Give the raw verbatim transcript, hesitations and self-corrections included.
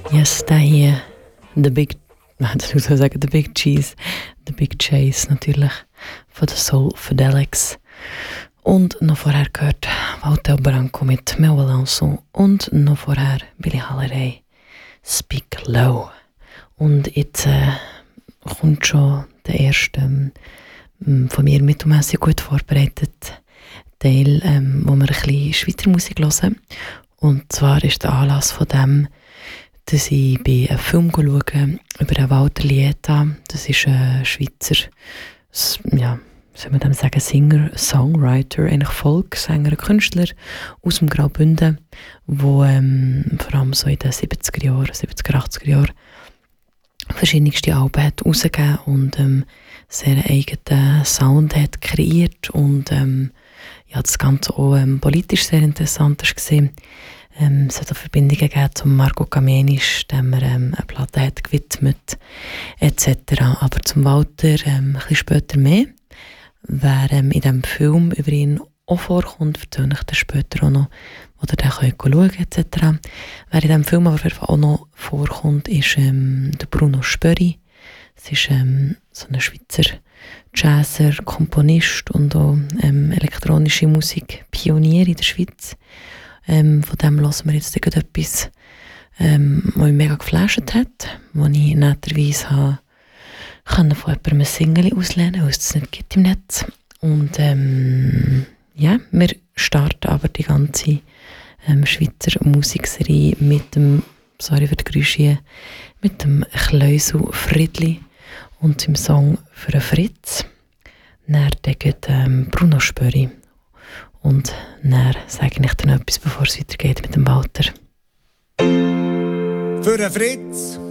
Yes, der hier, The Big, das muss man sagen, The Big Cheese, The Big Chase natürlich, von der Soul Fidelics. Und noch vorher gehört Walter Branco mit Mel Valençon und noch vorher Billie Holiday, Speak Low. Und jetzt äh, kommt schon der erste, ähm, von mir mittelmässig gut vorbereitet Teil, ähm, wo wir ein bisschen Schweizer Musik hören. Und zwar ist der Anlass von dem, dass ich bei einem Film schaue über den Walter Lieta. Das ist ein Schweizer, ja, soll man dem sagen, Singer, Songwriter, eigentlich Volkssänger, Künstler aus dem Graubünden, der ähm, vor allem so in den siebziger Jahren, siebziger, achtziger Jahren verschiedenste Alben hat rausgegeben und ähm, sehr eigenen Sound hat kreiert und ähm, ja, das Ganze auch ähm, politisch sehr interessant war. Ähm, es hat auch Verbindungen gegeben zu Marco Kamenisch, dem er ähm, eine Platte hat gewidmet, et cetera. Aber zum Walter ähm, ein bisschen später mehr. Wer ähm, in diesem Film über ihn auch vorkommt, erzähle ich dann später auch noch, wo ihr den könnt schauen et cetera. Wer in diesem Film aber auch noch vorkommt, ist ähm, der Bruno Spöri. Das ist ähm, so ein Schweizer Jazzer, Komponist und auch ähm, elektronische Musik Pionier in der Schweiz. Ähm, von dem hören wir jetzt etwas, ähm, was mich mega geflasht hat, wo ich netterweise habe kann von jemandem ein Single auslehnen, weil es das nicht gibt im Netz. Und ähm, ja, wir starten aber die ganze ähm, Schweizer Musikserie mit dem, sorry für die Geräusche, mit dem Kleusel Friedli und dem Song «Für einen Fritz». Dann geht ähm, Bruno Spöri. Und dann sage ich dann etwas, bevor es weitergeht mit dem Walter. Für einen Fritz